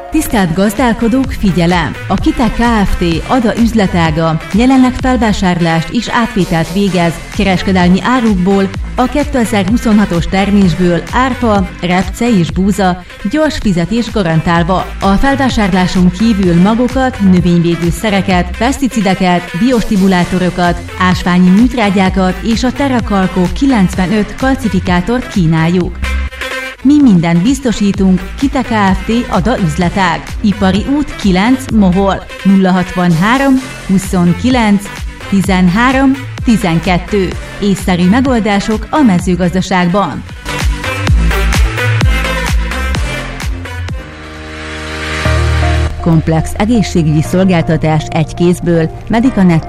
Tisztelt gazdálkodók, figyelem! A Kita Kft. ADA üzletága jelenleg felvásárlást és átvételt végez kereskedelmi árukból, a 2026-os termésből árpa, repce és búza, gyors fizetés garantálva. A felvásárláson kívül magokat, növényvédőszereket, peszticideket, biostimulátorokat, ásványi műtrágyákat és a TerraCalco 95 kalcifikátort kínáljuk. Mi mindent biztosítunk, Kita Kft. ADA üzletág. Ipari út 9 Mohol 063 29 13 12. Észszerű megoldások a mezőgazdaságban. Komplex egészségügyi szolgáltatás egy kézből, Medicanet